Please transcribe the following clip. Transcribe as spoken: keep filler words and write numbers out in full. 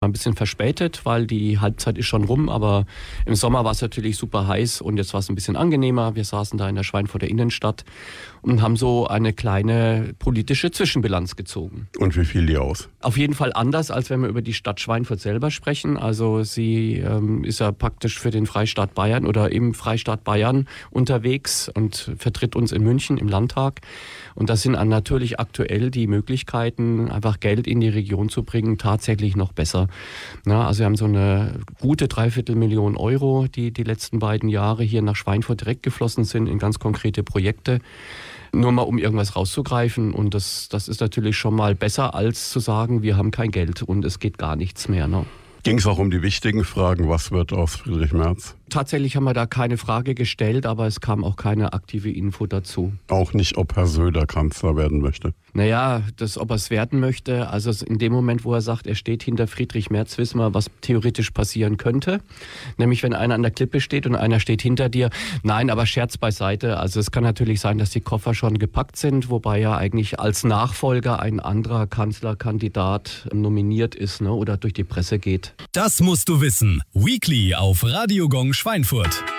ein bisschen verspätet, weil die Halbzeit ist schon rum, aber im Sommer war es natürlich super heiß und jetzt war es ein bisschen angenehmer. Wir saßen da in der Schweinfurter Innenstadt und haben so eine kleine politische Zwischenbilanz gezogen. Und wie fiel die aus? Auf jeden Fall anders, als wenn wir über die Stadt Schweinfurt selber sprechen. Also sie ähm, ist ja praktisch für den Freistaat Bayern oder im Freistaat Bayern unterwegs und vertritt uns in München im Landtag. Und das sind natürlich aktuell die Möglichkeiten, einfach Geld in die Region zu bringen, tatsächlich noch besser. Na, also wir haben so eine gute Dreiviertelmillion Euro, die die letzten beiden Jahre hier nach Schweinfurt direkt geflossen sind in ganz konkrete Projekte. Nur mal, um irgendwas rauszugreifen. Und das, das ist natürlich schon mal besser, als zu sagen, wir haben kein Geld und es geht gar nichts mehr. Ne? Ging es auch um die wichtigen Fragen, was wird aus Friedrich Merz? Tatsächlich haben wir da keine Frage gestellt, aber es kam auch keine aktive Info dazu. Auch nicht, ob Herr Söder Kanzler werden möchte? Naja, das, ob er es werden möchte, also in dem Moment, wo er sagt, er steht hinter Friedrich Merz, wissen wir, was theoretisch passieren könnte. Nämlich, wenn einer an der Klippe steht und einer steht hinter dir. Nein, aber Scherz beiseite. Also es kann natürlich sein, dass die Koffer schon gepackt sind, wobei ja eigentlich als Nachfolger ein anderer Kanzlerkandidat nominiert ist, ne, oder durch die Presse geht. Das musst du wissen. Weekly auf Radio Gong Schweinfurt.